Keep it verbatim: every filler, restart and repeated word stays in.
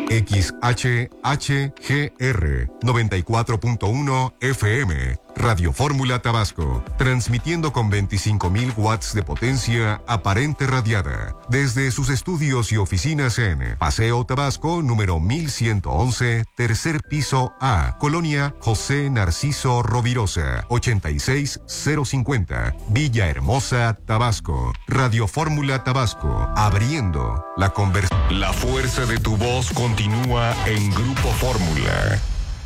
X H H G R noventa y cuatro punto uno F M. Radio Fórmula Tabasco, transmitiendo con veinticinco mil watts de potencia aparente radiada, desde sus estudios y oficinas en Paseo Tabasco, número mil ciento once, tercer piso A, Colonia José Narciso Rovirosa, ochenta y seis cero cincuenta, Villahermosa, Tabasco. Radio Fórmula Tabasco, abriendo la conversación. La fuerza de tu voz continúa en Grupo Fórmula.